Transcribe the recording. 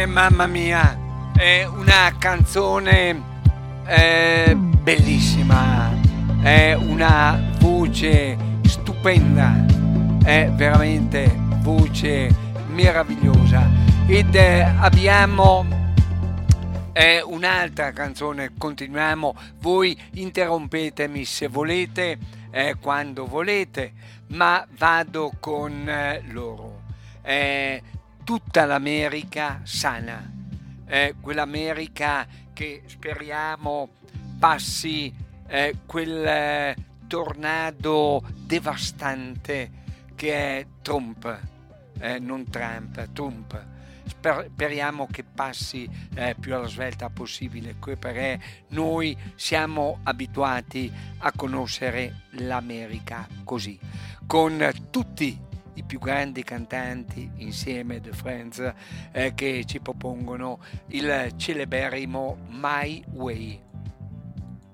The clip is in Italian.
Mamma mia, è una canzone bellissima, è una voce stupenda, è veramente voce meravigliosa. Ed abbiamo un'altra canzone, continuiamo, voi interrompetemi se volete, quando volete, ma vado con loro. Eh, Tutta l'America sana, quell'America che speriamo passi quel tornado devastante che è Trump, non Trump, Trump. Speriamo che passi più alla svelta possibile, perché noi siamo abituati a conoscere l'America così, con tutti i più grandi cantanti insieme The Friends che ci propongono il celeberrimo My Way.